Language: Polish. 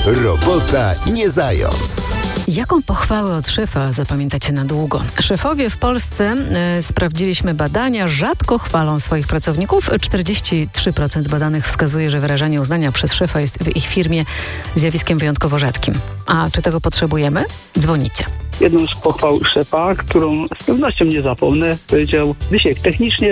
Robota nie zając. Jaką pochwałę od szefa zapamiętacie na długo? Szefowie w Polsce, sprawdziliśmy badania, rzadko chwalą swoich pracowników. 43% badanych wskazuje, że wyrażanie uznania przez szefa jest w ich firmie zjawiskiem wyjątkowo rzadkim. A czy tego potrzebujemy? Dzwonicie. Jedną z pochwał szefa, którą z pewnością nie zapomnę, powiedział: Wysiek, technicznie